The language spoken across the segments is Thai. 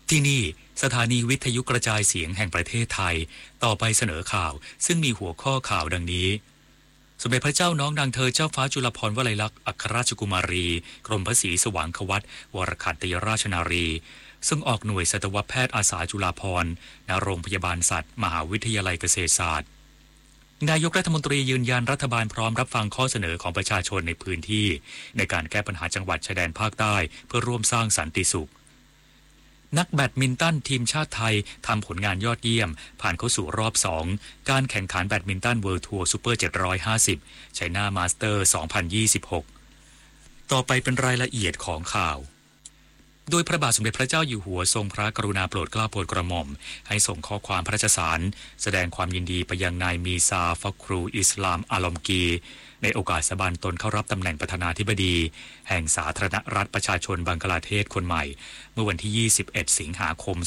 ที่นี่สถานีวิทยุกระจายเสียงแห่งประเทศไทยต่อไปเสนอข่าวซึ่งมีหัวข้อข่าวดังนี้สมเด็จพระเจ้าน้องนางเธอเจ้าฟ้าจุฬาภรณ์วลัยลักษณ์อัครราชกุมารีกรมพระศรีสว่างควัตวรคัตติยราชนารีซึ่งออกหน่วยสัตวแพทย์อาสาจุฬาภรณ์ณโรงพยาบาลสัตว์มหาวิทยาลัยเกษตรศาสตร์นายกรัฐมนตรียืนยันรัฐบาลพร้อมรับฟังข้อเสนอของประชาชนในพื้นที่ในการแก้ปัญหาจังหวัดชายแดนภาคใต้เพื่อร่วมสร้างสันติสุขนักแบดมินตันทีมชาติไทยทำผลงานยอดเยี่ยมผ่านเข้าสู่รอบ2การแข่งขันแบดมินตันเวิลด์ทัวร์ซูเปอร์750ไชน่ามาสเตอร์2026ต่อไปเป็นรายละเอียดของข่าวโดยพระบาทสมเด็จพระเจ้าอยู่หัวทรงพระกรุณาโปรดเกล้าโปรดกระหม่อมให้ส่งข้อความพระราชสารแสดงความยินดีไปยังนายมีซาฟักครูอิสลามอาลอมกีในโอกาสสาบานตนเข้ารับตำแหน่งประธานาธิบดีแห่งสาธารณรัฐประชาชนบังกลาเทศคนใหม่เมื่อวันที่21สิงหาคม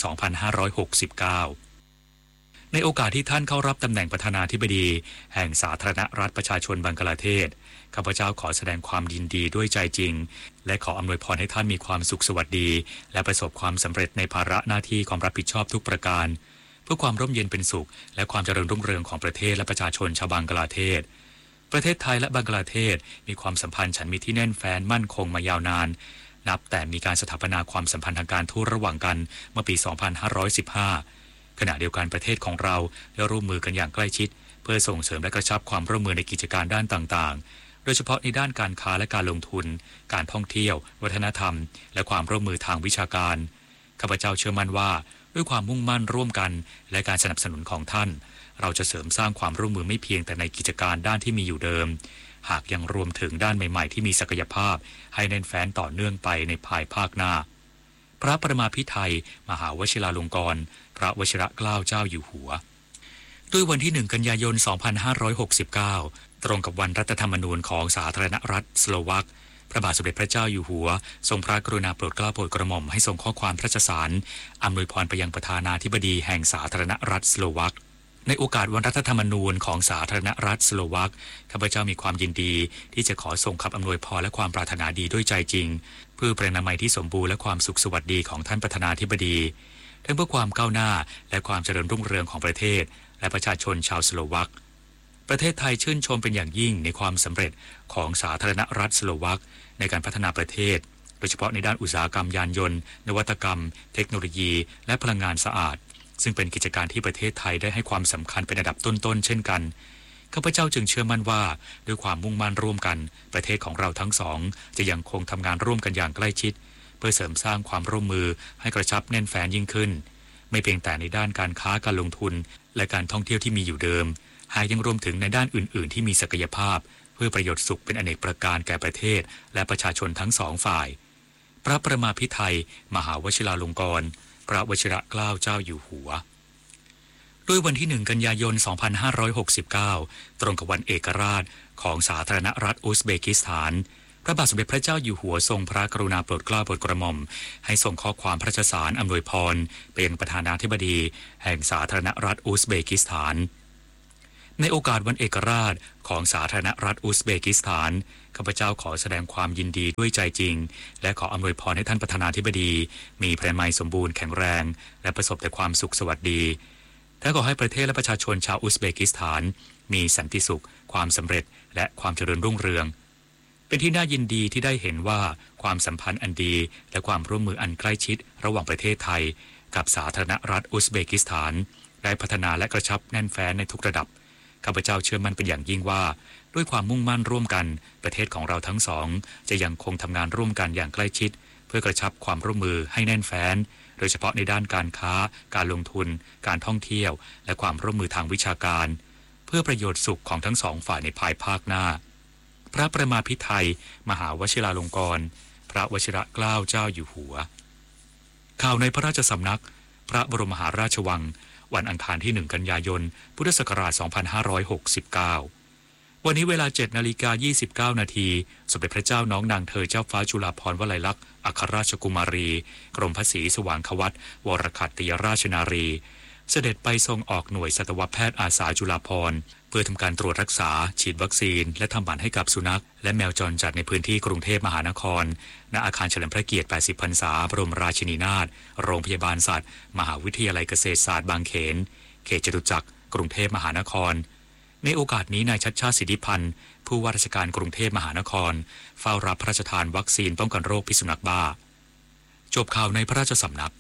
2569ในโอกาสที่ท่านเข้ารับตำแหน่งประธานาธิบดีแห่งสาธารณรัฐประชาชนบังกลาเทศข้าพเจ้าขอแสดงความยินดีด้วยใจจริงและขออำนวยพรให้ท่านมีความสุขสวัสดีและประสบความสำเร็จในภาระหน้าที่ความรับผิดชอบทุกประการเพื่อความร่มเย็นเป็นสุขและความเจริญรุ่งเรืองของประเทศและประชาชนชาวบังกลาเทศประเทศไทยและบังกลาเทศมีความสัมพันธ์ฉันมิตรที่แน่นแฟ้นมั่นคงมายาวนานนับแต่มีการสถาปนาความสัมพันธ์ทางการทูตระหว่างกันเมื่อปี 2515 ขณะเดียวกันประเทศของเราได้ร่วมมือกันอย่างใกล้ชิดเพื่อส่งเสริมและกระชับความร่วมมือในกิจการด้านต่างๆโดยเฉพาะในด้านการค้าและการลงทุนการท่องเที่ยววัฒนธรรมและความร่วมมือทางวิชาการข้าพเจ้าเชื่อมั่นว่าด้วยความมุ่งมั่นร่วมกันและการสนับสนุนของท่านเราจะเสริมสร้างความร่วมมือไม่เพียงแต่ในกิจการด้านที่มีอยู่เดิมหากยังรวมถึงด้านใหม่ๆที่มีศักยภาพให้แน่นแฟ้นต่อเนื่องไปในภายภาคหน้าพระประมาภิไธยมหาวชิราลงกรณ์พระวชิรเกล้าเจ้าอยู่หัวด้วยวันที่1กันยายน2569ตรงกับวันรัฐธรรมนูญของสาธารณรัฐสโลวักพระบาทสมเด็จพระเจ้าอยู่หัวทรงพระกรุณาโปรดเกล้าโปรดกระหม่อมให้ส่งข้อความพระราชสารอำนวยพรไปยังประธานาธิบดีแห่งสาธารณรัฐสโลวักในโอกาสวันรัฐธรรมนูญของสาธารณรัฐสโลวักข้าพเจ้ามีความยินดีที่จะขอส่งคำอำนวยพรและความปรารถนาดีด้วยใจจริงเพื่อประนามัยที่สมบูรณ์และความสุขสวัสดีของท่านประธานาธิบดีทั้งเพื่อความก้าวหน้าและความเจริญรุ่งเรืองของประเทศและประชาชนชาวสโลวักประเทศไทยชื่นชมเป็นอย่างยิ่งในความสำเร็จของสาธารณรัฐสโลวักในการพัฒนาประเทศโดยเฉพาะในด้านอุตสาหกรรมยานยนต์นวัตกรรมเทคโนโลยีและพลังงานสะอาดซึ่งเป็นกิจการที่ประเทศไทยได้ให้ความสำคัญเป็นอันดับต้นๆเช่นกันข้าพเจ้าจึงเชื่อมั่นว่าด้วยความมุ่งมั่นร่วมกันประเทศของเราทั้งสองจะยังคงทำงานร่วมกันอย่างใกล้ชิดเพื่อเสริมสร้างความร่วมมือให้กระชับแน่นแฟ้นยิ่งขึ้นไม่เพียงแต่ในด้านการค้าการลงทุนและการท่องเที่ยวที่มีอยู่เดิมหากยังรวมถึงในด้านอื่นๆที่มีศักยภาพเพื่อประโยชน์สุขเป็นอเนกประการแก่ประเทศและประชาชนทั้งสองฝ่ายพระประมาภิไธยมหาวชิราลงกรณ์พระวชิรเกล้าเจ้าอยู่หัวด้วยวันที่1กันยายน2569ตรงกับวันเอกราชของสาธารณรัฐอุซเบกิสถานพระบาทสมเด็จพระเจ้าอยู่หัวทรงพระกรุณาโปรดเกล้าโปรดกระหม่อมให้ส่งข้อความพระราชสารอำนวยพรไปยังประธานาธิบดีแห่งสาธารณรัฐอุซเบกิสถานในโอกาสวันเอกราชของสาธารณรัฐอุซเบกิสถานข้าพเจ้าขอแสดงความยินดีด้วยใจจริงและขออำนวยพรให้ท่านประธานาธิบดีมีพระมัยสมบูรณ์แข็งแรงและประสบแต่ความสุขสวัสดีและขอให้ประเทศและประชาชนชาวอุซเบกิสถานมีสันติสุขความสำเร็จและความเจริญรุ่งเรืองเป็นที่น่ายินดีที่ได้เห็นว่าความสัมพันธ์อันดีและความร่วมมืออันใกล้ชิดระหว่างประเทศไทยกับสาธารณรัฐอุซเบกิสถานได้พัฒนาและกระชับแน่นแฟ้นในทุกระดับข้าพเจ้าเชื่อมั่นเป็นอย่างยิ่งว่าด้วยความมุ่งมั่นร่วมกันประเทศของเราทั้งสองจะยังคงทำงานร่วมกันอย่างใกล้ชิดเพื่อกระชับความร่วมมือให้แน่นแฟ้นโดยเฉพาะในด้านการค้าการลงทุนการท่องเที่ยวและความร่วมมือทางวิชาการเพื่อประโยชน์สุขของทั้งสองฝ่ายในภายภาคหน้าพระประมาภิไธยมหาวชิราลงกรณ์พระวชิรเกล้าเจ้าอยู่หัวข่าวในพระราชสำนักพระบรมมหาราชวังวันอังคารที่1กันยายนพุทธศักราช2569วันนี้เวลา 7:29 นาทีสมเด็จพระเจ้าน้องนางเธอเจ้าฟ้าจุฬาภรณ์วลัยลักษณ์อัครราชกุมารีกรมพระศรีสว่างควัตวรคัตติยราชนารีเสด็จไปทรงออกหน่วยสัตวแพทย์อาสาจุฬาภรณ์เพื่อทำการตรวจรักษาฉีดวัคซีนและทำหมันให้กับสุนัขและแมวจรจัดในพื้นที่กรุงเทพมหานครณอาคารเฉลิมพระเกียรติ 80 พรรษาบรมราชินีนาถโรงพยาบาลสัตว์มหาวิทยาลัยเกษตรศาสตร์บางเขนเขตจตุจักรกรุงเทพมหานครในโอกาสนี้นายชัชชาติสิทธิพันธ์ผู้ว่าราชการกรุงเทพมหานครเฝ้ารับพระราชทานวัคซีนป้องกันโรคพิษสุนัขบ้าจบข่าวในพระราชสำนัก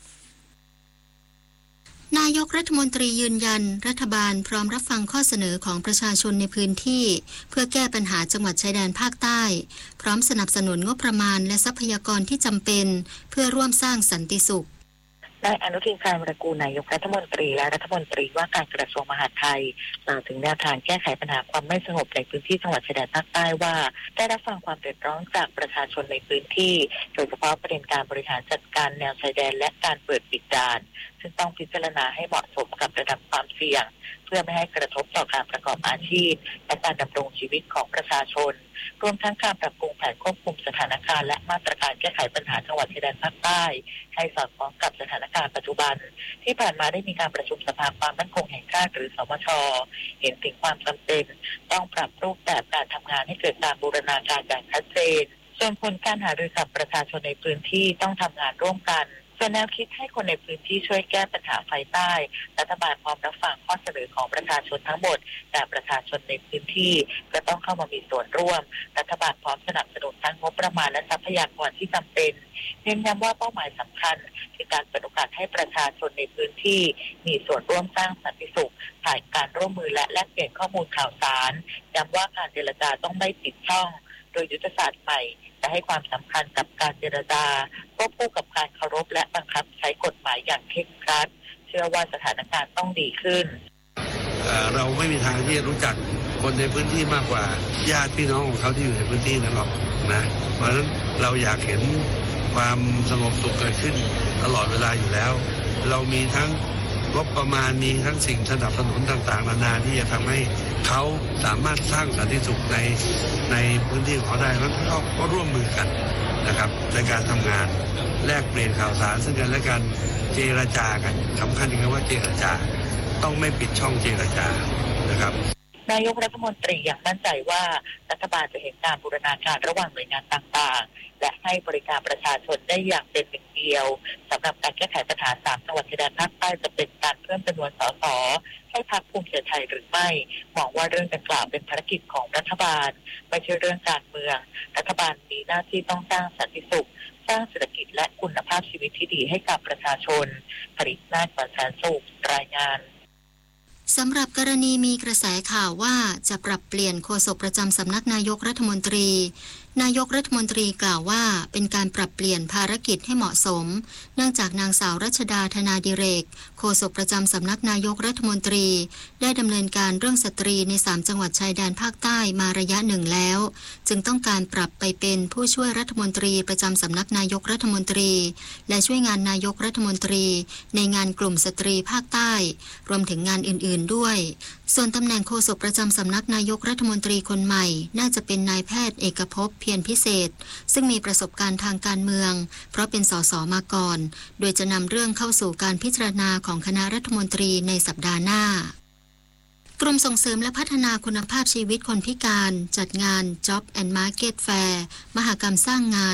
นายกรัฐมนตรียืนยันรัฐบาลพร้อมรับฟังข้อเสนอของประชาชนในพื้นที่เพื่อแก้ปัญหาจังหวัดชายแดนภาคใต้พร้อมสนับสนุนงบประมาณและทรัพยากรที่จำเป็นเพื่อร่วมสร้างสันติสุขนายอนุทิน ชาญวิรากูลนายกรัฐมนตรีและรัฐมนตรีว่าการกระทรวงมหาดไทยกล่าวถึงแนวทางแก้ไขปัญหาความไม่สงบในพื้นที่จังหวัดชายแดนภาคใต้ว่าได้รับฟังความเดือดร้อนจากประชาชนในพื้นที่โดยเฉพาะประเด็นการบริหารจัดการแนวชายแดนและการเปิดปิดด่านซึ่งต้องพิจารณาให้เหมาะสมกับระดับความเสี่ยงเพื่อไม่ให้กระทบต่อการประกอบอาชีพและการดำรงชีวิตของประชาชนรวมทั้งการปรับปรุงแผนควบคุมสถานการณ์และมาตรการแก้ไขปัญหาจังหวัดชายแดนภาคใต้ให้สอดคล้องกับสถานการณ์ปัจจุบันที่ผ่านมาได้มีการประชุมสภาความมั่นคงแห่งชาติหรือสมช.เห็นถึงความจำเป็นต้องปรับรูปแบบการทำงานให้เกิดการบูรณาการอย่างชัดเจนส่วนผลการหารือกับประชาชนในพื้นที่ต้องทำงานร่วมกันส่วนแนวคิดให้คนในพื้นที่ช่วยแก้ปัญหาไฟใต้รัฐบาลพร้อมรับฟังข้อเสนอของประชาชนทั้งหมดแต่ประชาชนในพื้นที่จะต้องเข้ามามีส่วนร่วมรัฐบาลพร้อมสนับสนุนทั้งงบประมาณและทรัพยากรที่จำเป็นเน้นย้ำว่าเป้าหมายสำคัญคือการเปิดโอกาสให้ประชาชนในพื้นที่มีส่วนร่วมสร้างสันติสุขผ่านการร่วมมือและแลกเปลี่ยนข้อมูลข่าวสารย้ำว่าการเจรจาต้องไม่ปิดช่องโดยยุทธศาสตร์ใหม่จะให้ความสำคัญกับการเจรจาควบคู่กับการเคารพและบังคับใช้กฎหมายอย่างเคร่งครัดเชื่อว่าสถานการณ์ต้องดีขึ้นเราไม่มีทางที่จะรู้จักคนในพื้นที่มากกว่าญาติพี่น้องของเขาที่อยู่ในพื้นที่นั่นหรอกนะเพราะฉะนั้นเราอยากเห็นความสงบสุขเกิดขึ้นตลอดเวลาอยู่แล้วเรามีทั้งงบประมาณมีทั้งสิ่งสนับสนุนต่างๆนานาที่จะทำให้เขาสามารถสร้างสันติสุขในพื้นที่ของเขาได้แล้วเขาก็ร่วมมือกันนะครับในการทำงานแลกเปลี่ยนข่าวสารซึ่งกันและกันเจรจากันสำคัญที่ว่าเจรจาต้องไม่ปิดช่องเจรจานะครับนายกรัฐมนตรียังมั่นใจว่ารัฐบาลจะเห็นการบูรณาการระหว่างหน่วยงานต่างๆและให้บริการประชาชนได้อย่างเป็นหนึ่งเดียวสำหรับการแก้ไขปัญหา3จังหวัดชายแดนภาคใต้จะเป็นการเพิ่มจำนวนสสให้พรรคภูมิใจไทยหรือไม่มองว่าเรื่องดังกล่าวเป็นภารกิจของรัฐบาลไม่ใช่เรื่องการเมืองรัฐบาลมีหน้าที่ต้องสร้างสันติสุขสร้างเศรษฐกิจและคุณภาพชีวิตที่ดีให้กับประชาชนผลิตนาฏประสานสุขรายงานสำหรับกรณีมีกระแสข่าวว่าจะปรับเปลี่ยนโฆษกประจำสำนักนายกรัฐมนตรีนายกรัฐมนตรีกล่าวว่าเป็นการปรับเปลี่ยนภารกิจให้เหมาะสมเนื่องจากนางสาวรัชดาธนาดิเรกโฆษกประจำสำนักนายกรัฐมนตรีได้ดำเนินการเรื่องสตรีใน3จังหวัดชายแดนภาคใต้มาระยะหนึ่งแล้วจึงต้องการปรับไปเป็นผู้ช่วยรัฐมนตรีประจำสำนักนายกรัฐมนตรีและช่วยงานนายกรัฐมนตรีในงานกลุ่มสตรีภาคใต้รวมถึงงานอื่นๆด้วยส่วนตำแหน่งโฆษกประจำสำนักนายกรัฐมนตรีคนใหม่น่าจะเป็นนายแพทย์เอกภพเพียรพิเศษซึ่งมีประสบการณ์ทางการเมืองเพราะเป็นสสมาก่อนโดยจะนำเรื่องเข้าสู่การพิจารณาของคณะรัฐมนตรีในสัปดาห์หน้ากรมส่งเสริมและพัฒนาคุณภาพชีวิตคนพิการจัดงาน Job and Market Fair มหกรรมสร้างงาน